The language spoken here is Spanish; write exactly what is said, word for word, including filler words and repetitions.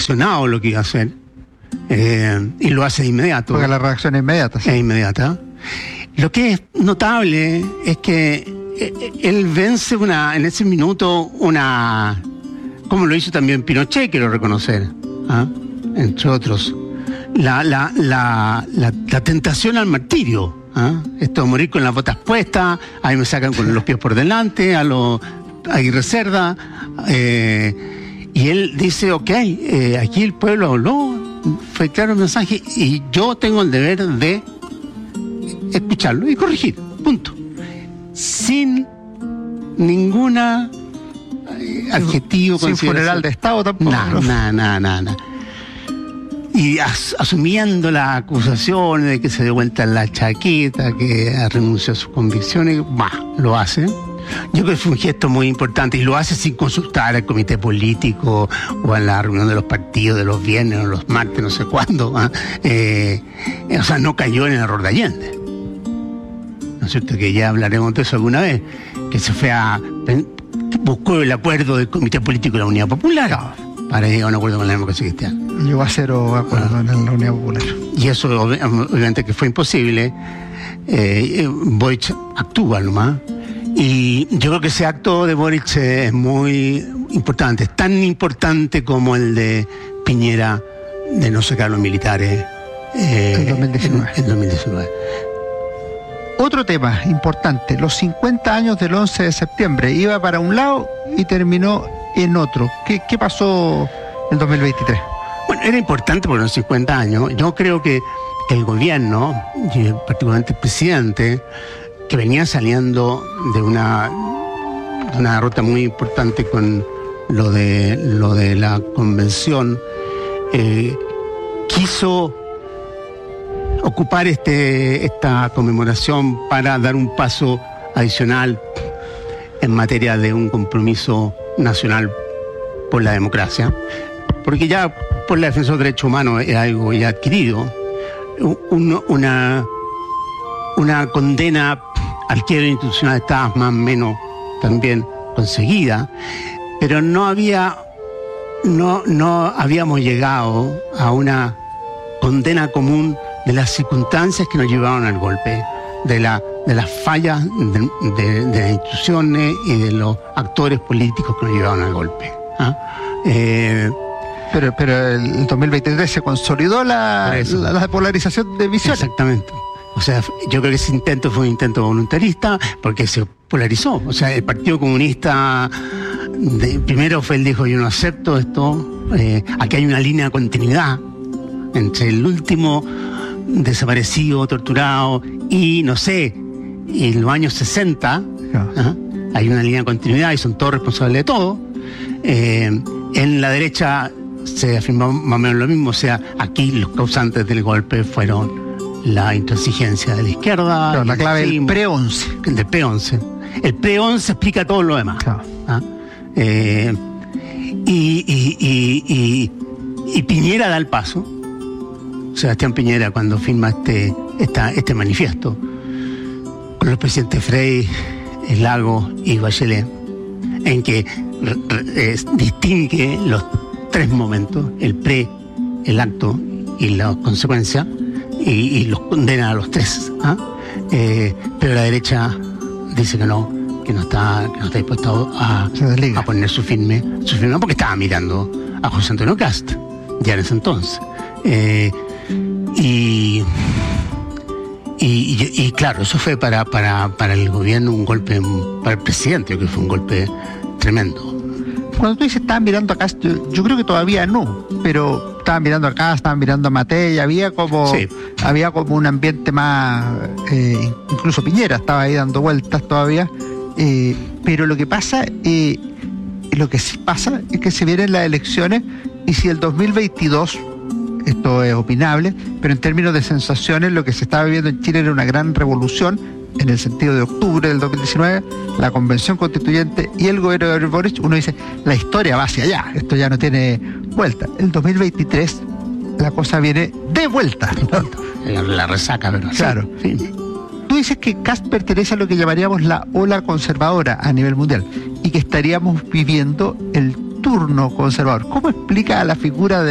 reflexionado lo que iba a hacer, eh, y lo hace de inmediato. Porque la reacción es inmediata. Sí. Es inmediata. Lo que es notable es que él vence una, en ese minuto una, como lo hizo también Pinochet, quiero reconocer, ¿ah? Entre otros, la, la, la, la, la tentación al martirio, ¿ah? Esto de morir con las botas puestas, ahí me sacan con los pies por delante, a lo Aguirre Cerda, eh, y él dice, ok, eh, aquí el pueblo habló, fue claro el mensaje, y yo tengo el deber de escucharlo y corregir, punto. Sin ninguna eh, adjetivo, sin funeral de Estado tampoco. Nada, nada, nada, nada. Y as, asumiendo la acusación de que se dio vuelta en la chaqueta, que renunció a sus convicciones, bah, lo hace. Yo creo que fue un gesto muy importante y lo hace sin consultar al comité político o a la reunión de los partidos de los viernes o los martes, no sé cuándo. ¿eh? Eh, o sea, no cayó en el error de Allende. ¿No es cierto? Que ya hablaremos de eso alguna vez, que se fue a... buscó el acuerdo del Comité Político de la Unidad Popular para llegar a un acuerdo con la democracia cristiana. Llegó a cero acuerdo bueno, en la Unidad Popular. Y eso obviamente que fue imposible. Eh, Boric actúa nomás. Y yo creo que ese acto de Boric es muy importante, es tan importante como el de Piñera de no sacar a los militares eh, en dos mil diecinueve. En, en dos mil diecinueve. Otro tema importante, los cincuenta años del once de septiembre, iba para un lado y terminó en otro. ¿Qué, qué pasó en dos mil veintitrés? Bueno, era importante por los cincuenta años. Yo creo que, que el gobierno, y particularmente el presidente, que venía saliendo de una, de una derrota muy importante con lo de, lo de la convención, eh, quiso ocupar este, esta conmemoración para dar un paso adicional en materia de un compromiso nacional por la democracia, porque ya por la defensa de los derechos humanos es algo ya adquirido, un, una, una condena al quiebre institucional estaba más o menos también conseguida, pero no había, no, no habíamos llegado a una condena común de las circunstancias que nos llevaron al golpe, de, la, de las fallas de, de, de las instituciones y de los actores políticos que nos llevaron al golpe. ¿Ah? Eh, pero, pero el dos mil veintitrés se consolidó la, la, la polarización de visiones. Exactamente. O sea, yo creo que ese intento fue un intento voluntarista porque se polarizó. O sea, el Partido Comunista, de, primero fue él dijo, yo no acepto esto, eh, aquí hay una línea de continuidad entre el último desaparecido, torturado, y no sé, en los años sesenta, ¿ah? Hay una línea de continuidad y son todos responsables de todo. Eh, en la derecha se afirmó más o menos lo mismo, o sea, aquí los causantes del golpe fueron la intransigencia de la izquierda. Claro, la clave del pre once. Del pre once. El pre once explica todo lo demás. Claro. ¿Ah? Eh, y, y, y, y, y Piñera da el paso. Sebastián Piñera, cuando firma este, esta, este manifiesto con los presidentes Frey, Lagos y Bachelet, en que re, re, es, distingue los tres momentos, el pre, el acto y la consecuencia, y, y los condena a los tres. ¿Ah? Eh, pero la derecha dice que no, que no está, que no está dispuesto a, a poner su firme, su firme, porque estaba mirando a José Antonio Cast, ya en ese entonces. Eh, Y, y, y, y claro, eso fue para, para, para el gobierno un golpe, para el presidente, que fue un golpe tremendo. Cuando tú dices estaban mirando acá, yo, yo creo que todavía no, pero estaban mirando acá, estaban mirando a Matei, había como, sí. había como un ambiente más, eh, incluso Piñera estaba ahí dando vueltas todavía, eh, pero lo que pasa, eh, lo que sí pasa es que se vienen las elecciones y si el dos mil veintidós, esto es opinable, pero en términos de sensaciones lo que se estaba viviendo en Chile era una gran revolución, en el sentido de octubre del dos mil diecinueve, la convención constituyente y el gobierno de Boric, uno dice, la historia va hacia allá, esto ya no tiene vuelta. El dos mil veintitrés la cosa viene de vuelta. La resaca, ¿verdad? Claro. Sí, sí. Tú dices que Kast pertenece a lo que llamaríamos la ola conservadora a nivel mundial y que estaríamos viviendo el turno conservador. ¿Cómo explica a la figura de